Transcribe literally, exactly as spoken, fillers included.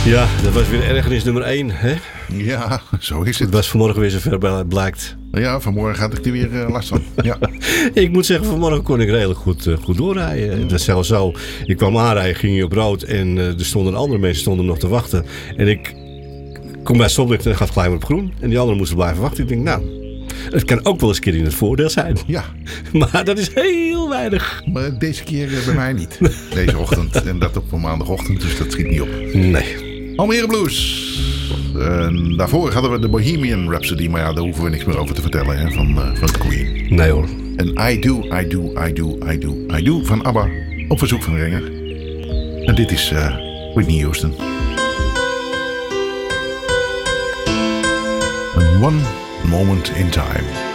Ja, dat was weer ergernis nummer één, hè? Ja, zo is het. Het was vanmorgen weer zover blijkt. Ja, vanmorgen had ik er weer uh, last van. Ja. Ik moet zeggen, vanmorgen kon ik redelijk goed, uh, goed doorrijden. Dat is zelfs zo. Ik kwam aanrijden, ging je op rood en uh, er stonden andere mensen stonden nog te wachten. En ik kom bij stoplicht en gaat gelijk op groen. En die anderen moesten blijven wachten. Ik denk, nou, het kan ook wel eens een keer in het voordeel zijn. Ja. Maar dat is heel weinig. Maar deze keer uh, bij mij niet. Deze ochtend. En dat op een maandagochtend, dus dat schiet niet op. Nee. Almere Blues. Uh, daarvoor hadden we de Bohemian Rhapsody. Maar ja, daar hoeven we niks meer over te vertellen hè, van, uh, van Queen. Nee hoor. En I Do, I Do, I Do, I Do, I Do van ABBA. Op verzoek van Renger. En dit is uh, Whitney Houston. One Moment in Time.